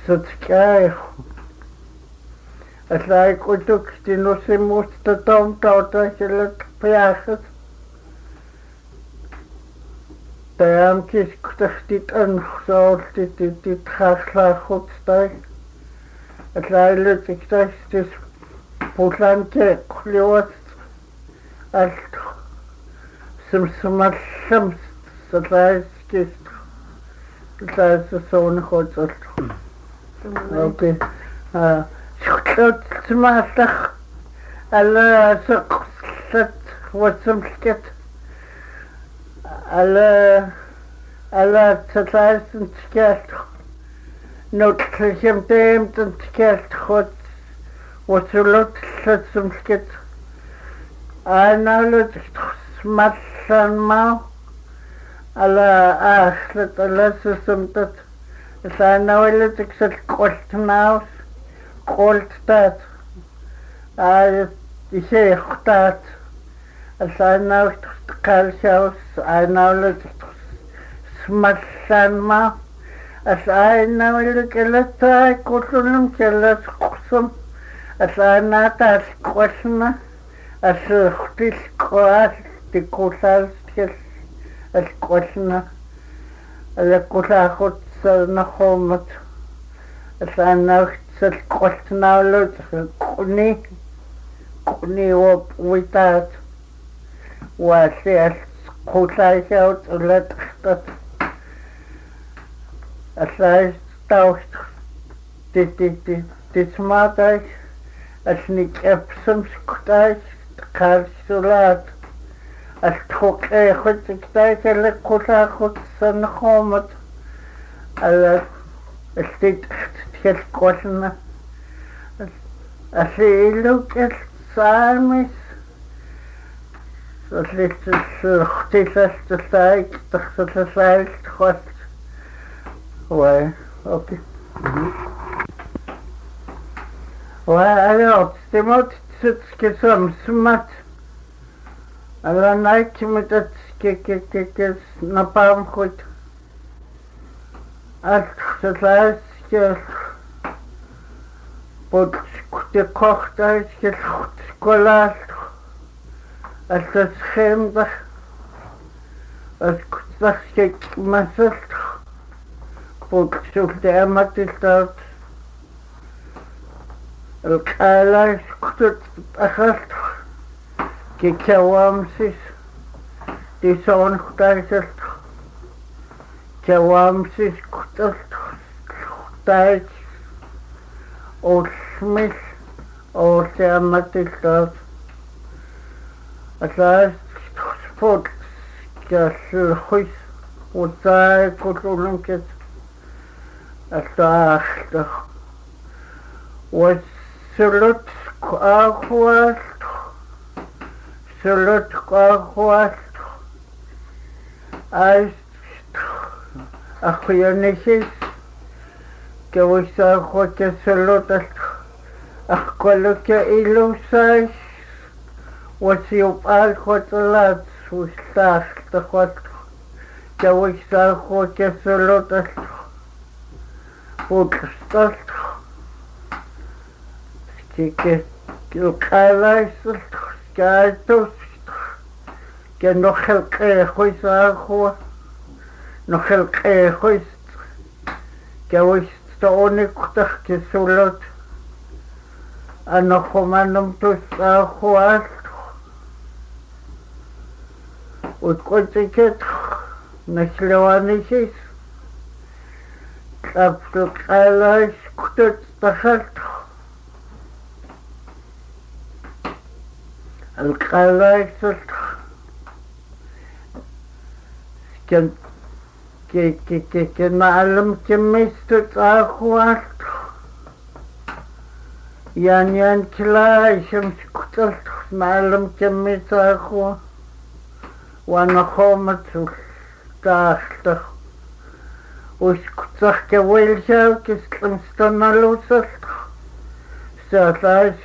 Sutskaj. Allai kutuk tinusimusta tom tauta sillä piahas. Tähän kiskutahtit anhsaultit haslaahutstai. Allai lytiktäistis pulan kekliuat. Allt som allaiskist. Allai se son hotsalt. Okei. Schuklot smaasach. Alla saqsat wasamsket. Alla tsalaisin tskelt. Notlhim teemten tskelt hot. Wasulot tsamsket. Analut smallan mau. Alla aachlet alla susumtat. Saanawillet iksat koltnaus. Kolttat. Isheechtat. Saanawit kalshaus. Aanawillet smallan mau. Saanawillet kellattai kullunum kellat kusum. Saanatas kolna. Assuhtil koas tikusalstil القلنا القلا خد نخومت الأنا القلنا ولد قني وبويتات واسي القلا شوت ولا تخطط السايس توست تسمعتاش أسنيك أبسم سكتاش تقارسولات التوق خد كتايت اللي قولا خد سنخومت على الستيت تخت قولنا أسيلو كت سامس اللي تخطي تستايك تخطي تستايك تخط واي اوكي واي تستموت تسكسم سمت Alla näki mitä kekekekes napam khut. Altsalaas ke pot te kochtais ke skolas. Altsas khemda. Altsas ke masal. Pot sulte amatistat. Alkalas kut akhast. Kewamsis, die Sohnsteiselt, Kewamsis, Kutelt, Osmis, Oseamatistat. Atlas, Spot, Gasulhuis, Utai, Kutulunket, Atlas, was Sulut, Aquas. Sulut qahwas as akhyanesis kawisa khote sulut akhkoloke ilusas wasiup al khotlat sustas khot kawisa khote sulut putstas kike kalais Kaitos que no gelquejois agua no gelquejois que hoy único que solot anojomanum tus agua utkotiket neslewanisis kapsukalais kutut tahalt القلايس كان معلم كميست أخوات يعني كلاي شمس كتلت معلم كميست أخوات وانا خومت تاخت وسكتخ كويل شاو كسلم ستنالوسل ساتاش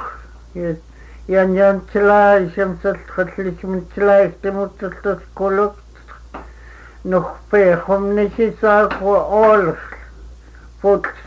Yan tlaay shamsat khatlik min tlaay temutat kolok noch pe khomne shi sa ko all fot